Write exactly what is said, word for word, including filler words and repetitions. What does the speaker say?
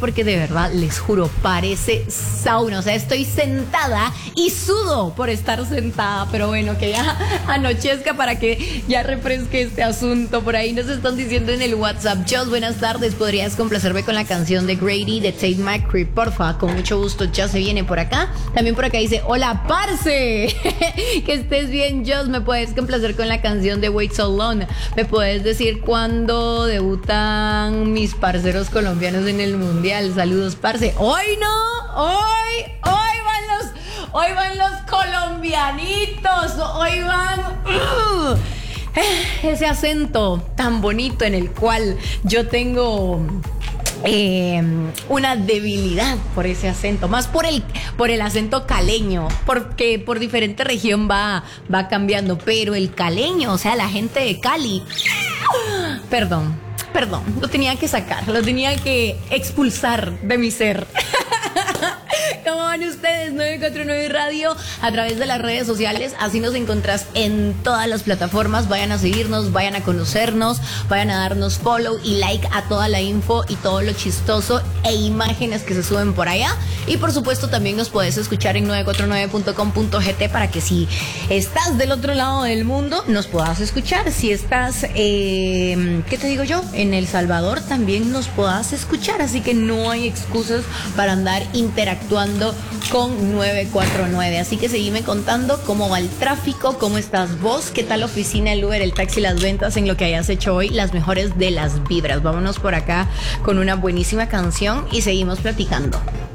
porque de verdad les juro, parece sauna. O sea, estoy sentada y sudo por estar sentada. Pero bueno, que ya anochezca para que ya refresque este asunto. Por ahí nos están diciendo en el WhatsApp: Joss, buenas tardes, ¿podrías complacerme con la canción de Grady de Tate McRae? Porfa, con mucho gusto, ya se viene por acá. También por acá dice: hola, parce. Que estés bien, Joss, ¿me puedes complacer con la canción de Wait So Long? ¿Me puedes decir cuándo debutan mis parceros colombianos en el mundial? Saludos, parce. Hoy no, hoy, hoy van los, hoy van los colombianitos, hoy van uh, ese acento tan bonito en el cual yo tengo Eh, una debilidad por ese acento, más por el por el acento caleño, porque por diferente región va va cambiando, pero el caleño, o sea, la gente de Cali, perdón, perdón, lo tenía que sacar, lo tenía que expulsar de mi ser. ¿Cómo van ustedes? nueve cuatro nueve Radio a través de las redes sociales. Así nos encontrás en todas las plataformas. Vayan a seguirnos, vayan a conocernos, vayan a darnos follow y like a toda la info y todo lo chistoso e imágenes que se suben por allá. Y por supuesto también nos puedes escuchar en nueve cuatro nueve punto com punto gt para que si estás del otro lado del mundo nos puedas escuchar. Si estás, eh, ¿qué te digo yo? En El Salvador también nos puedas escuchar. Así que no hay excusas para andar interactuando con nueve cuatro nueve. Así que seguime contando cómo va el tráfico, cómo estás vos, qué tal la oficina, el Uber, el taxi, las ventas, en lo que hayas hecho hoy, las mejores de las vibras. Vámonos por acá con una buenísima canción y seguimos platicando.